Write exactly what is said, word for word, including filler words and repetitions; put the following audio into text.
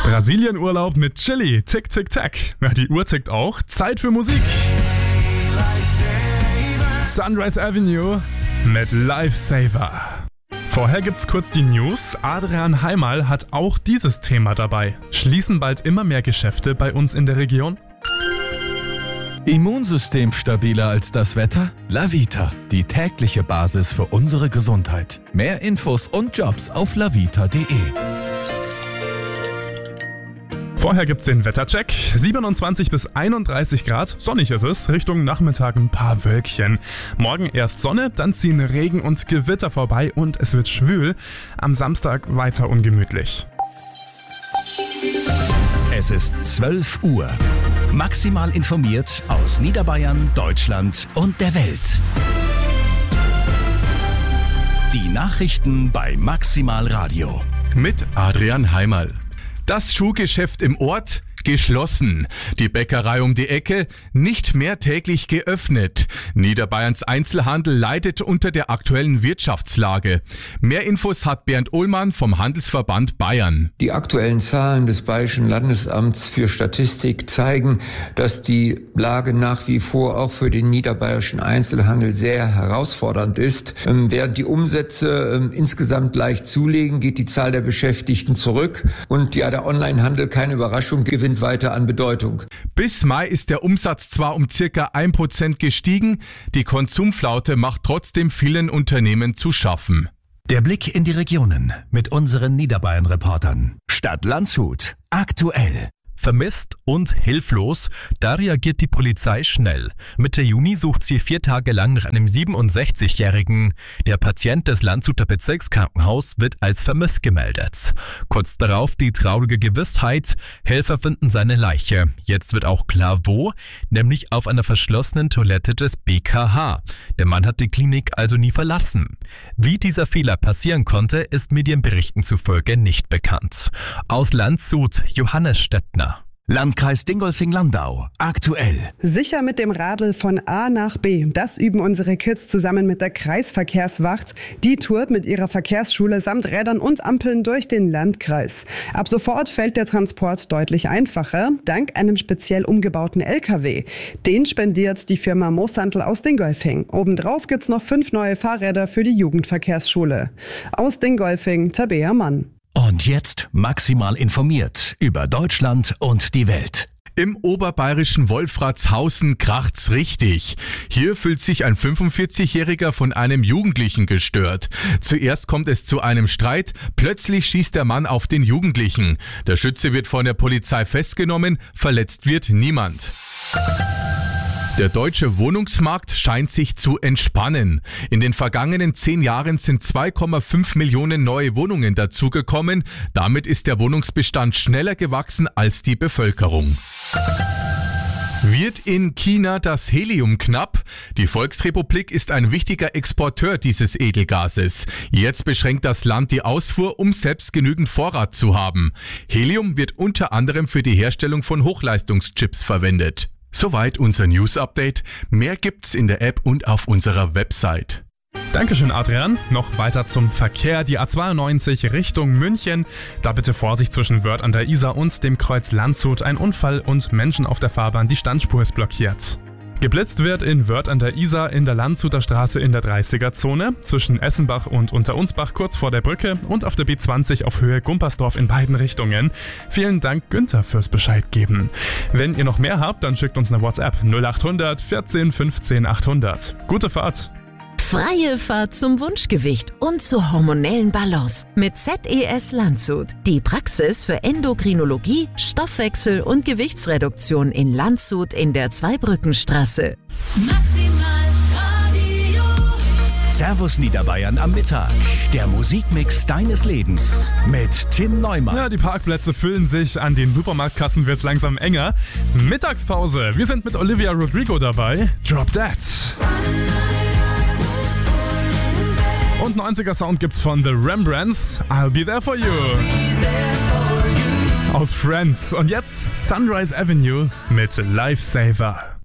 Brasilien-Urlaub mit Chili. Tick, tick, tack. Ja, die Uhr tickt auch. Zeit für Musik. Sunrise Avenue mit Lifesaver. Vorher gibt's kurz die News. Adrian Heimal hat auch dieses Thema dabei. Schließen bald immer mehr Geschäfte bei uns in der Region? Immunsystem stabiler als das Wetter? Lavita, die tägliche Basis für unsere Gesundheit. Mehr Infos und Jobs auf lavita punkt de. Vorher gibt's den Wettercheck. siebenundzwanzig bis einunddreißig Grad, sonnig ist es, Richtung Nachmittag ein paar Wölkchen. Morgen erst Sonne, dann ziehen Regen und Gewitter vorbei und es wird schwül. Am Samstag weiter ungemütlich. Es ist zwölf Uhr. Maximal informiert aus Niederbayern, Deutschland und der Welt. Die Nachrichten bei Maximal Radio. Mit Adrian Heimal. Das Schuhgeschäft im Ort geschlossen. Die Bäckerei um die Ecke nicht mehr täglich geöffnet. Niederbayerns Einzelhandel leidet unter der aktuellen Wirtschaftslage. Mehr Infos hat Bernd Ohlmann vom Handelsverband Bayern. Die aktuellen Zahlen des Bayerischen Landesamts für Statistik zeigen, dass die Lage nach wie vor auch für den niederbayerischen Einzelhandel sehr herausfordernd ist. Während die Umsätze insgesamt leicht zulegen, geht die Zahl der Beschäftigten zurück und ja, der Onlinehandel, keine Überraschung, gewinnt weiter an Bedeutung. Bis Mai ist der Umsatz zwar um circa ein Prozent gestiegen, die Konsumflaute macht trotzdem vielen Unternehmen zu schaffen. Der Blick in die Regionen mit unseren Niederbayern-Reportern. Stadt Landshut. Aktuell. Vermisst und hilflos, da reagiert die Polizei schnell. Mitte Juni sucht sie vier Tage lang nach einem siebenundsechzigjährigen. Der Patient des Landshuter Bezirkskrankenhaus wird als vermisst gemeldet. Kurz darauf die traurige Gewissheit, Helfer finden seine Leiche. Jetzt wird auch klar wo, nämlich auf einer verschlossenen Toilette des B K H. Der Mann hat die Klinik also nie verlassen. Wie dieser Fehler passieren konnte, ist Medienberichten zufolge nicht bekannt. Aus Landshut, Johannes Stettner. Landkreis Dingolfing-Landau. Aktuell. Sicher mit dem Radl von A nach B. Das üben unsere Kids zusammen mit der Kreisverkehrswacht. Die tourt mit ihrer Verkehrsschule samt Rädern und Ampeln durch den Landkreis. Ab sofort fällt der Transport deutlich einfacher, dank einem speziell umgebauten L K W. Den spendiert die Firma Moosandl aus Dingolfing. Obendrauf gibt's noch fünf neue Fahrräder für die Jugendverkehrsschule. Aus Dingolfing, Tabea Mann. Und jetzt maximal informiert über Deutschland und die Welt. Im oberbayerischen Wolfratshausen kracht's richtig. Hier fühlt sich ein fünfundvierzigjähriger von einem Jugendlichen gestört. Zuerst kommt es zu einem Streit, plötzlich schießt der Mann auf den Jugendlichen. Der Schütze wird von der Polizei festgenommen, verletzt wird niemand. Der deutsche Wohnungsmarkt scheint sich zu entspannen. In den vergangenen zehn Jahren sind zwei Komma fünf Millionen neue Wohnungen dazugekommen. Damit ist der Wohnungsbestand schneller gewachsen als die Bevölkerung. Wird in China das Helium knapp? Die Volksrepublik ist ein wichtiger Exporteur dieses Edelgases. Jetzt beschränkt das Land die Ausfuhr, um selbst genügend Vorrat zu haben. Helium wird unter anderem für die Herstellung von Hochleistungschips verwendet. Soweit unser News-Update. Mehr gibt's in der App und auf unserer Website. Dankeschön, Adrian. Noch weiter zum Verkehr. Die A zweiundneunzig Richtung München. Da bitte Vorsicht zwischen Wörth an der Isar und dem Kreuz Landshut. Ein Unfall und Menschen auf der Fahrbahn. Die Standspur ist blockiert. Geblitzt wird in Wörth an der Isar in der Landshuter Straße in der dreißiger-Zone, zwischen Essenbach und Unterunsbach kurz vor der Brücke und auf der B zwanzig auf Höhe Gumpersdorf in beiden Richtungen. Vielen Dank, Günther, fürs Bescheid geben. Wenn ihr noch mehr habt, dann schickt uns eine WhatsApp null achthundert vierzehn fünfzehn achthundert. Gute Fahrt! Freie Fahrt zum Wunschgewicht und zur hormonellen Balance mit Z E S Landshut. Die Praxis für Endokrinologie, Stoffwechsel und Gewichtsreduktion in Landshut in der Zweibrückenstraße. Maximal Radio. Servus Niederbayern am Mittag. Der Musikmix deines Lebens mit Tim Neumann. Ja, die Parkplätze füllen sich, an den Supermarktkassen wird's langsam enger. Mittagspause. Wir sind mit Olivia Rodrigo dabei. Drop That. Und neunziger Sound gibt's von The Rembrandts. I'll be there for you. Aus Friends. Und jetzt Sunrise Avenue mit Lifesaver.